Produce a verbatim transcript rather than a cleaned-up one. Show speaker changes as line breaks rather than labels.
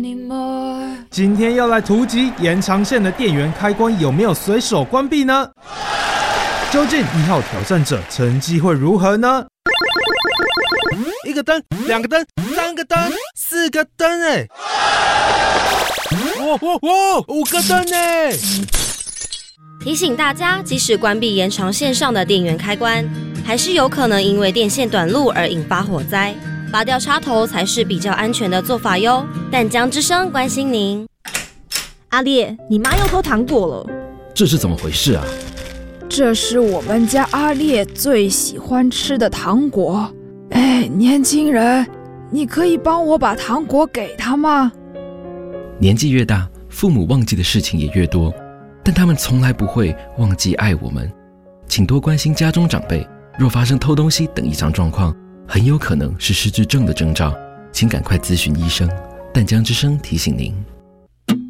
今天要来突击延长线的电源开关有没有随手关闭呢？究竟一号挑战者成绩会如何呢？一个灯，两个灯，三个灯，四个灯哎！哇哇哇，五个灯哎！
提醒大家，即使关闭延长线上的电源开关，还是有可能因为电线短路而引发火灾。拔掉插头才是比较安全的做法哟。淡江之声关心您。
阿烈，你妈又偷糖果了，
这是怎么回事啊？
这是我们家阿烈最喜欢吃的糖果。哎，年轻人，你可以帮我把糖果给他吗？
年纪越大，父母忘记的事情也越多，但他们从来不会忘记爱我们。请多关心家中长辈，若发生偷东西等异常状况，很有可能是失智症的征兆，请赶快咨询医生。淡江之声提醒您。